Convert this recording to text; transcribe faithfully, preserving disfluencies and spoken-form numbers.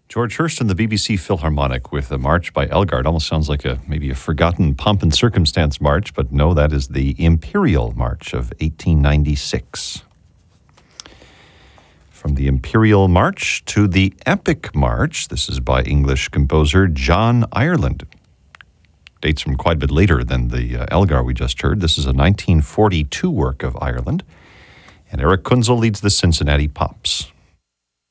George Hurst and the B B C Philharmonic with a march by Elgar. It almost sounds like a maybe a forgotten pomp and circumstance march, but no, that is the Imperial March of eighteen ninety-six. From the Imperial March to the Epic March, this is by English composer John Ireland. Dates from quite a bit later than the uh, Elgar we just heard. This is a nineteen forty-two work of Ireland, and Eric Kunzel leads the Cincinnati Pops.